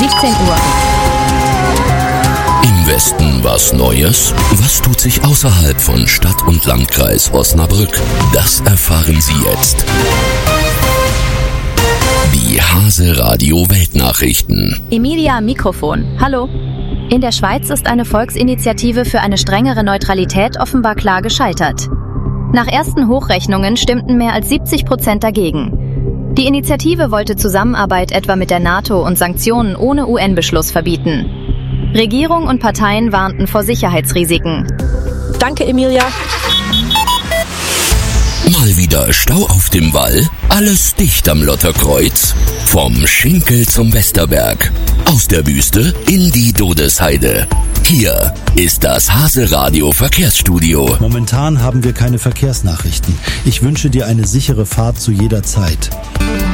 17 Uhr. Im Westen was Neues? Was tut sich außerhalb von Stadt und Landkreis Osnabrück? Das erfahren Sie jetzt. Die Hase Radio Weltnachrichten. Emilia am Mikrofon. Hallo. In der Schweiz ist eine Volksinitiative für eine strengere Neutralität offenbar klar gescheitert. Nach ersten Hochrechnungen stimmten mehr als 70% dagegen. Die Initiative wollte Zusammenarbeit etwa mit der NATO und Sanktionen ohne UN-Beschluss verbieten. Regierung und Parteien warnten vor Sicherheitsrisiken. Danke, Emilia. Mal wieder Stau auf dem Wall? Alles dicht am Lotterkreuz? Vom Schinkel zum Westerberg. Aus der Wüste in die Dodesheide. Hier ist das Hase Radio Verkehrsstudio. Momentan haben wir keine Verkehrsnachrichten. Ich wünsche dir eine sichere Fahrt zu jeder Zeit.